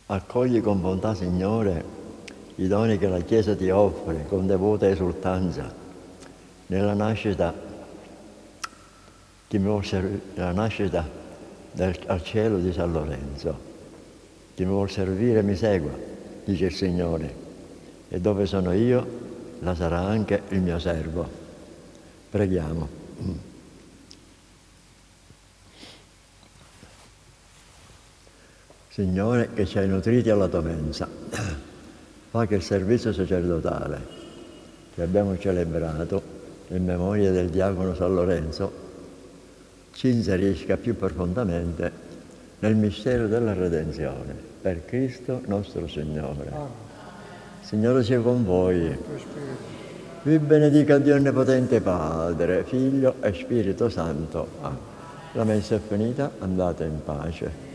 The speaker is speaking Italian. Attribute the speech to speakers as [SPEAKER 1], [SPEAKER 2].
[SPEAKER 1] Accogli con bontà, Signore, i doni che la Chiesa ti offre con devota esultanza nella nascita, nella nascita al cielo di San Lorenzo. Chi mi vuol servire mi segua, dice il Signore, e dove sono io, là sarà anche il mio servo. Preghiamo. Signore, che ci hai nutriti alla tua mensa, fa che il servizio sacerdotale che abbiamo celebrato in memoria del diacono San Lorenzo ci inserisca più profondamente nel mistero della redenzione, per Cristo nostro Signore. Signore sia con voi. Vi benedica Dio Onnipotente Padre, Figlio e Spirito Santo. La messa è finita, andate in pace.